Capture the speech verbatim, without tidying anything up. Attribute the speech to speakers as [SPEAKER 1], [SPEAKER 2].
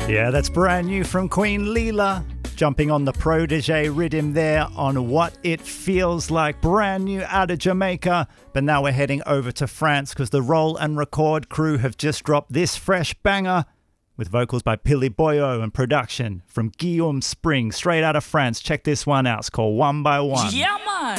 [SPEAKER 1] Yeah, that's brand new from Queen Leela. Jumping on the Protege rhythm there on What It Feels Like. Brand new out of Jamaica. But now we're heading over to France because the Roll and Record crew have just dropped this fresh banger with vocals by Pili Boyo and production from Guillaume Spring straight out of France. Check this one out. It's called One by One.
[SPEAKER 2] Yeah, man.